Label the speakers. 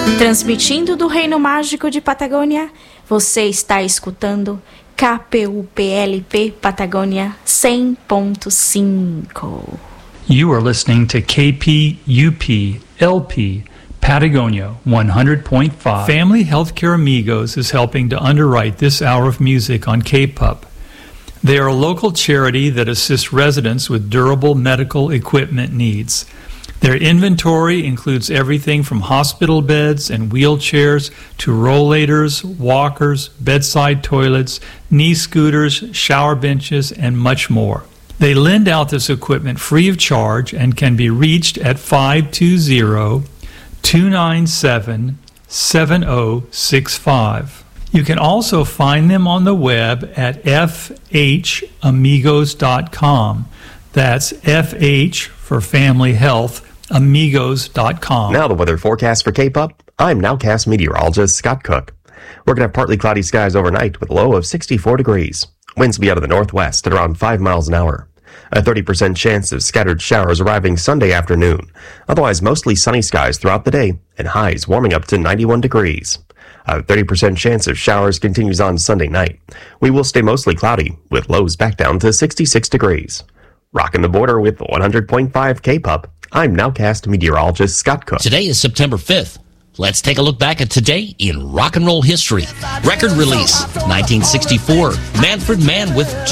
Speaker 1: Transmitindo do Reino Mágico de Patagônia, você está escutando KPUPLP Patagônia 100.5.
Speaker 2: You are listening to KPUP LP Patagonia 100.5. Family Healthcare Amigos is helping to underwrite this hour of music on KPUP. They are a local charity that assists residents with durable medical equipment needs. Their inventory includes everything from hospital beds and wheelchairs to rollators, walkers, bedside toilets, knee scooters, shower benches, and much more. They lend out this equipment free of charge and can be reached at 520-297-7065. You can also find them on the web at fhamigos.com. That's FH for Family Health, amigos.com.
Speaker 3: Now the weather forecast for KPUP. I'm Nowcast meteorologist Scott Cook. We're going to have partly cloudy skies overnight with a low of 64 degrees. Winds will be out of the northwest at around 5 miles an hour. A 30% chance of scattered showers arriving Sunday afternoon. Otherwise, mostly sunny skies throughout the day and highs warming up to 91 degrees. A 30% chance of showers continues on Sunday night. We will stay mostly cloudy with lows back down to 66 degrees. Rocking the border with 100.5 KPUP. I'm Nowcast meteorologist Scott Cook.
Speaker 4: Today is September 5th. Let's take a look back at today in rock and roll history. Record release, 1964, Manfred Mann with